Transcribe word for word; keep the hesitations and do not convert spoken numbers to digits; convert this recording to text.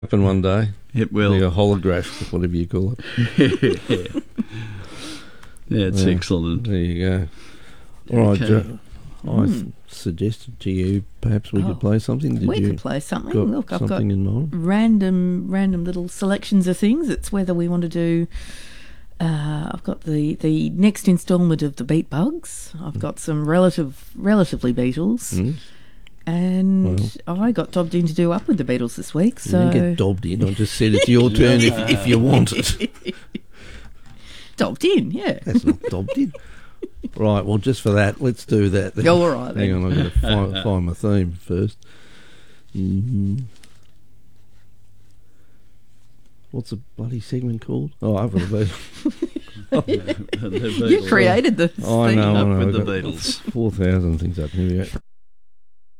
happen one day. It will. Be a holograph, whatever you call it. yeah. yeah, it's Yeah. excellent. There you go. All right, Okay. Jo, I Mm. suggested to you perhaps we Oh. could play something. Did we you could play something. got Look, I've something got in mind? random, random little selections of things. It's whether we want to do. Uh, I've got the, the next instalment of the Beat Bugs. I've got some relative, relatively Beatles, Mm? and I got dobbed in to do Up with the Beatles this week. You So didn't get dobbed in. I just said it's your turn if, if you want it. dobbed in, yeah. That's not dobbed in. Right, well, just for that, let's do that then. Go all right then. Hang on, I've got to find, find my theme first. hmm What's the bloody segment called? Oh, Up with the Beatles. The You Beatles. created the I theme. know, I Up know. with I've the got Beatles. four thousand things up here. We go.